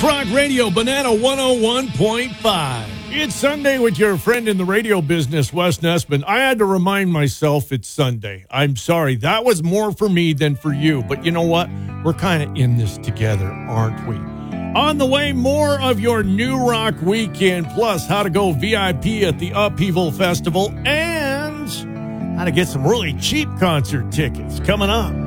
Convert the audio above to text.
Rock Radio, Banana 101.5. It's Sunday with your friend in the radio business, Wes Nessman. I had to remind myself it's Sunday. I'm sorry. That was more for me than for you. But you know what? We're kind of in this together, aren't we? On the way, more of your New Rock Weekend, plus how to go VIP at the Upheaval Festival and how to get some really cheap concert tickets coming up.